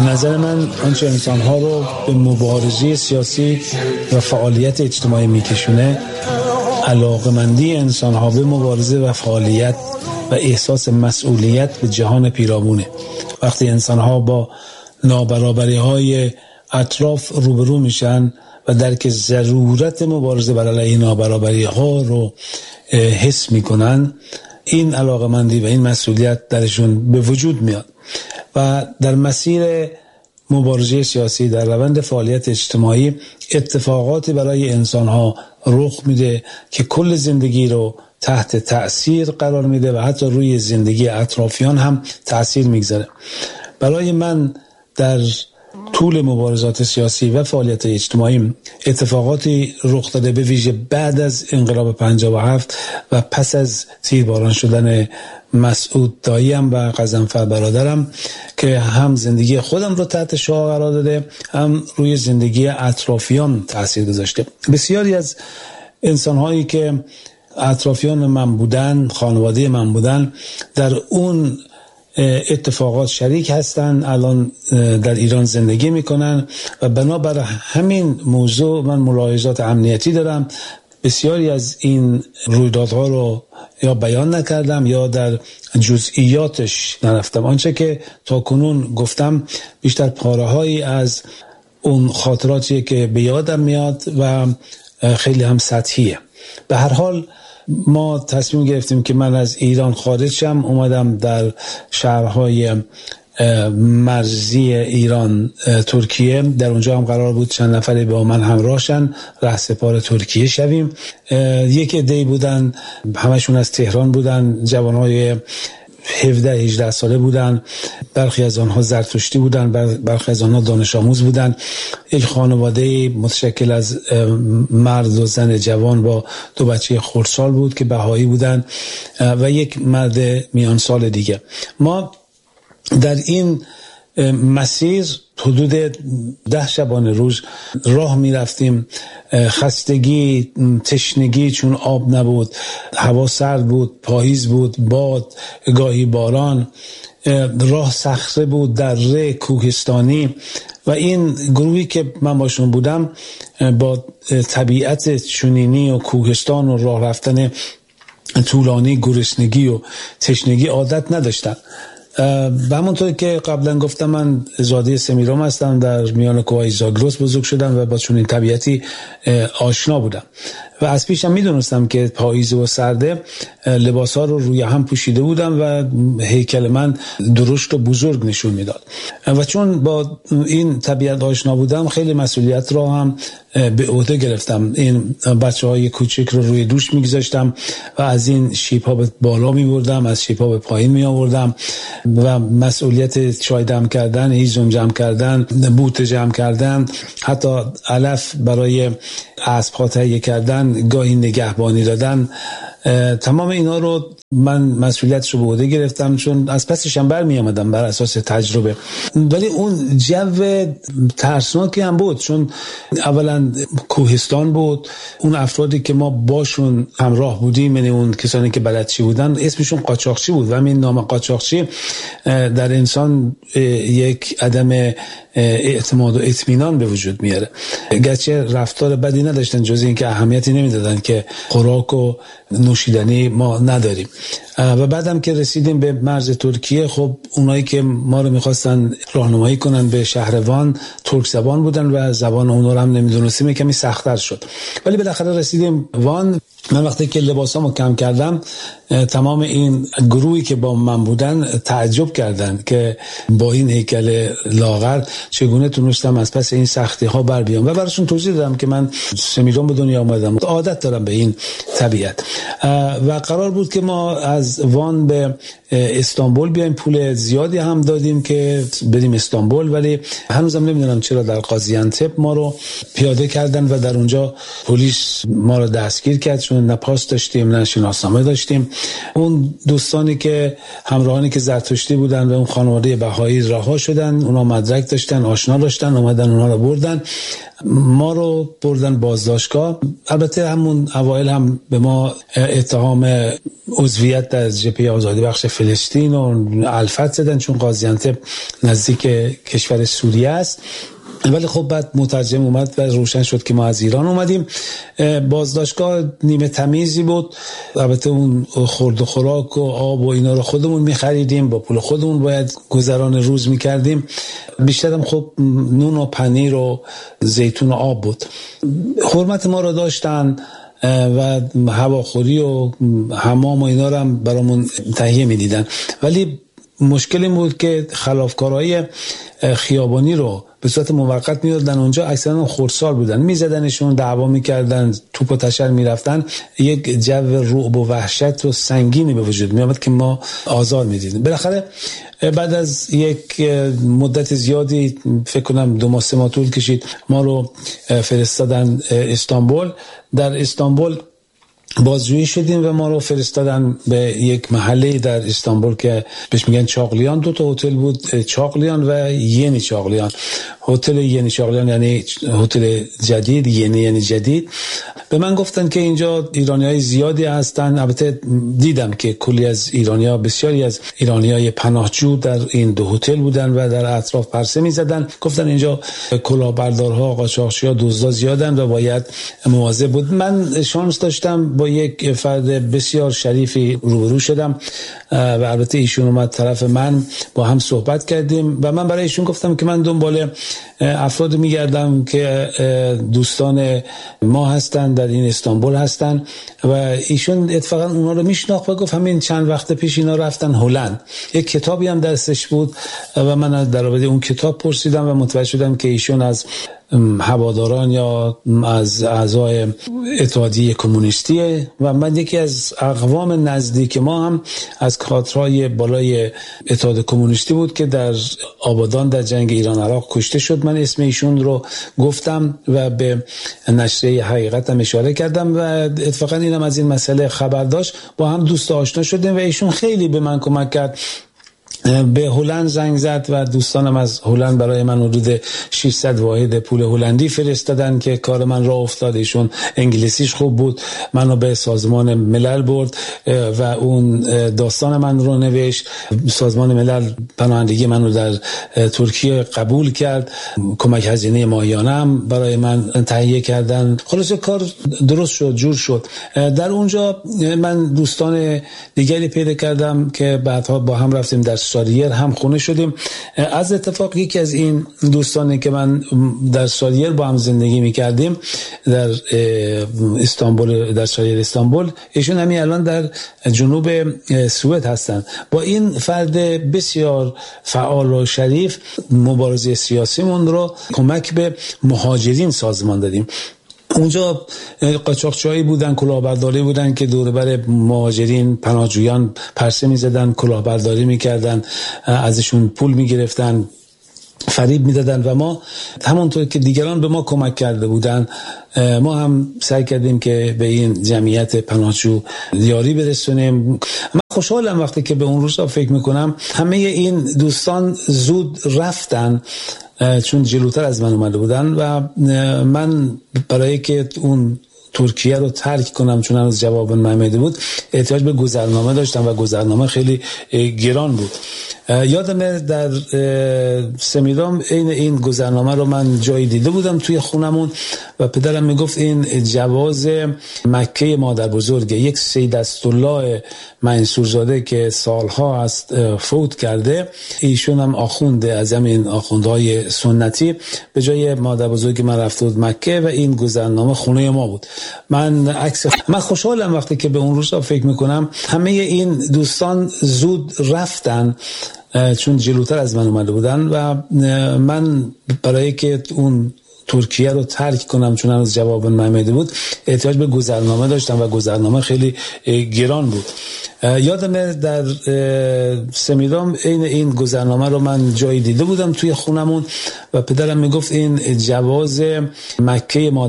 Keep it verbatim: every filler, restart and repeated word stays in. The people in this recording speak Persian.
نظر من آنچه انسان‌ها رو به مبارزه سیاسی و فعالیت اجتماعی میکشونه علاقمندی انسان‌ها به مبارزه و فعالیت و احساس مسئولیت به جهان پیرامونه. وقتی انسان‌ها با نابرابری‌های اطراف روبرو میشن و درک ضرورت مبارزه بر علیه نابرابری‌ها رو حس میکنن، این علاقمندی و این مسئولیت درشون به وجود میاد و در مسیر مبارزه سیاسی، در روند فعالیت اجتماعی، اتفاقاتی برای انسان‌ها رخ میده که کل زندگی رو تحت تأثیر قرار میده و حتی روی زندگی اطرافیان هم تأثیر میگذاره. برای من در طول مبارزات سیاسی و فعالیت اجتماعی اتفاقاتی رخ داده، به ویژه بعد از انقلاب پنجاه و هفت و پس از تیرباران شدن مسعود داییم و قزنفر برادرم که هم زندگی خودم رو تحت شعاع قرار داده، هم روی زندگی اطرافیان تأثیر گذاشته. بسیاری از انسان‌هایی که اطرافیان من بودن، خانواده من بودن، در اون اتفاقات شریک هستن، الان در ایران زندگی میکنن و بنابر همین موضوع من ملاحظات امنیتی دارم. بسیاری از این رویدادها رو یا بیان نکردم یا در جزئیاتش نرفتم. آنچه که تا کنون گفتم بیشتر پاره‌هایی از اون خاطراتی که به یادم میاد و خیلی هم سطحیه. به هر حال ما تصمیم گرفتیم که من از ایران خارج شم، اومدم در شهرهای مرزی ایران ترکیه. در اونجا هم قرار بود چند نفری با من همراه شن، رهسپار ترکیه شویم. یک عده‌ای بودن، همشون از تهران بودن، جوانهای هفده هجده ساله بودن، برخی از آنها زرتشتی بودن، برخی از آنها دانش آموز بودن. یک خانواده متشکل از مرد و زن جوان با دو بچه خردسال بود که بهایی بودن و یک مرد میان سال دیگه. ما در این مسیر حدود ده شبانه روز راه می رفتیم. خستگی، تشنگی چون آب نبود، هوا سرد بود، پاییز بود، باد، گاهی باران، راه صخره بود، دره کوهستانی و این گروهی که من باشون بودم با طبیعت چنینی و کوهستان و راه رفتن طولانی، گرسنگی و تشنگی عادت نداشتن. و همونطور که قبلا گفتم من زاده سمیرام هستم، در میان کوههای زاگرس بزرگ شدم و با چنین طبیعتی آشنا بودم و از پیشم میدونستم که پاییز و سرده لباسا رو روی هم پوشیده بودم و هیکل من درشت و بزرگ نشون میداد و چون با این طبیعت آشنا بودم خیلی مسئولیت را هم به عهده گرفتم. این بچهای کوچک رو روی دوش میگذاشتم و از این شیپ‌ها به بالا میبردم، از شیپ‌ها به پایین میآوردم و مسئولیت چای دم کردن، هیزم جمع کردن، بوته جمع کردن، حتی علف برای اسب‌ها تهیه کردن، گاهی نگهبانی دادن، تمام اینا رو من مسئولیتش رو به عهده گرفتم چون از پسش هم برمی آمدم بر اساس تجربه. ولی اون جو ترسناکی هم بود چون اولا کوهستان بود، اون افرادی که ما باشون همراه بودیم، یعنی اون کسانی که بلدچی بودن، اسمشون قاچاقچی بود و همین نام قاچاقچی در انسان یک عدم اعتماد و اطمینان به وجود میاره. گرچه رفتار بدی نداشتن جز این که اهمیتی نمیدادن که خوراک و نوشیدنی ما نداریم. و بعدم که رسیدیم به مرز ترکیه، خب اونایی که ما رو میخواستن راهنمایی کنن به شهر وان ترک زبان بودن و زبان اونا رو هم نمیدونستیم، کمی سخت‌تر شد. ولی بالاخره رسیدیم وان. من وقتی که لباسامو کم کردم تمام این گروهی که با من بودن تعجب کردن که با این هیکل لاغر چگونه تونستم از پس این سختی ها بر بیام و براشون توضیح دادم که من سمیران به دنیا آمدم، عادت دارم به این طبیعت و قرار بود که ما از وان به استانبول بیایم. پول زیادی هم دادیم که بریم استانبول، ولی هنوزم نمیدونم چرا در قاضیانتپ ما رو پیاده کردن و در اونجا پلیس ما رو دستگیر کرد چون نه پاس داشتیم نه شناسنامه داشتیم. اون دوستانی که همراهانی که زرتشتی بودن و اون خانواده بهایی رها شدن، اونا مدرک داشتن، آشنا داشتن، اومدن اونها رو بردن، ما رو بردن بازداشتگاه. البته همون اوایل هم به ما اتهام عضویت در جبهه آزادی بخش فلسطین و الفت زدن، چون قاضیانتب نزدیک کشور سوریه است. ولی خب بعد مترجم اومد و روشن شد که ما از ایران اومدیم. بازداشتگاه نیمه تمیزی بود، البته اون خورد و خوراک و آب و اینا رو خودمون می‌خریدیم، با پول خودمون باید گذران روز می‌کردیم. بیشترم خب نون و پنیر و زیتون و آب بود. حرمت ما رو داشتن و هواخوری و حمام و اینا رو هم برامون تهیه می‌دیدن. ولی مشکلی بود که خلافکارهای خیابانی رو به صورت موقت می‌دادن اونجا، اکثرا خردسال بودن، می‌زدنشون، دعوا می‌کردن، توپ و تشر می‌رفتن. یک جو رعب و وحشت و سنگینی به وجود می‌آمد که ما آزار می‌دیدیم. بالاخره بعد از یک مدت زیادی، فکر کنم دو ماه سه ماه طول کشید، ما رو فرستادن استانبول. در استانبول بازجویی شدیم و ما رو فرستادن به یک محله در استانبول که بهش میگن چاقلیان. دو تا هتل بود، چاقلیان و یعنی چاقلیان. هتل یعنی چاقلیان یعنی هتل جدید، یعنی یعنی جدید. به من گفتن که اینجا ایرانیای زیادی هستن. البته دیدم که کلی از ایرانی‌ها، بسیاری از ایرانیای پناهجو در این دو هتل بودن و در اطراف پرسه می‌زدن. گفتن اینجا کلاهبردارها، قاچاقچی‌ها، دزدا زیادن و باید مواظب بود. من شانس داشتم با یک فرد بسیار شریفی روبرو شدم و البته ایشون اومد طرف من، با هم صحبت کردیم و من برای ایشون گفتم که من دنبال افراد میگردم که دوستان ما هستن، در این استانبول هستن. و ایشون اتفاقا اونا رو میشناخت و گفت همین چند وقت پیش اینا رفتن هلند. یک کتابی هم دستش بود و من در رابطه اون کتاب پرسیدم و متوجه شدم که ایشون از هواداران یا از اعضای اتحادیه کمونیستیه و من یکی از اقوام نزدیک ما هم از کادرهای بالای اتحاد کمونیستی بود که در آبادان در جنگ ایران عراق کشته شد. من اسم ایشون رو گفتم و به نشریه حقیقت هم اشاره کردم و اتفاقا اینم از این مسئله خبر داشت. با هم دوست آشنا شدیم و ایشون خیلی به من کمک کرد. به هلند زنگ زد و دوستانم از هلند برای من حدود ششصد واحد پول هلندی فرستادن که کار من راه افتاد. ایشون انگلیسیش خوب بود، منو به سازمان ملل برد و اون داستان من رو نوشت. سازمان ملل پناهندگی منو در ترکیه قبول کرد، کمک هزینه ماهیانه هم برای من تهیه کردن. خلاصه کار درست شد، جور شد. در اونجا من دوستان دیگری پیدا کردم که بعدها با هم رفتیم در ساریر هم خونه شدیم. از اتفاق یکی از این دوستانی که من در ساریر با هم زندگی می‌کردیم در استانبول، در ساریر استانبول، ایشون همین الان در جنوب سوئد هستن. با این فرد بسیار فعال و شریف مبارزه سیاسیمون رو کمک به مهاجرین سازمان دادیم. اونجا قاچاقچیایی بودن، کلاهبرداری بودن که دور بر مهاجرین، پناهجویان پرسه می‌زدن، کلاهبرداری می‌کردن، ازشون پول می‌گرفتن، فریب میدادن و ما همونطور که دیگران به ما کمک کرده بودن ما هم سعی کردیم که به این جمعیت پناهجو یاری برسونیم. من خوشحالم وقتی که به اون روزا فکر میکنم. همه این دوستان زود رفتن چون جلوتر از من اومده بودن و من برای که اون ترکیه رو ترک کنم چون هنوز جواب نمیده بود احتیاج به گذرنامه داشتم و گذرنامه خیلی گران بود. یادمه در سمیرام این این گذرنامه رو من جایی دیده بودم توی خونمون و پدرم میگفت این جواز مکه مادر بزرگه، یک سید اسدالله منصورزاده که سالها است فوت کرده، ایشون هم آخونده از همین آخوندهای سنتی، به جای مادر بزرگ من رفته بود مکه و این گذرنامه خونه ما بود. من عکس من خوشحالم وقتی که به اون روزا فکر میکنم. همه این دوستان زود رفتن چون جلوتر از من اومده بودن و من برای که اون ترکیه رو ترک کنم چون هنوز جواب نمیده بود احتیاج به گذرنامه داشتم و گذرنامه خیلی گران بود. یادمه در سمیرام این این گذرنامه رو من جایی دیده بودم توی خونمون و پدرم میگفت این جواز مکه ما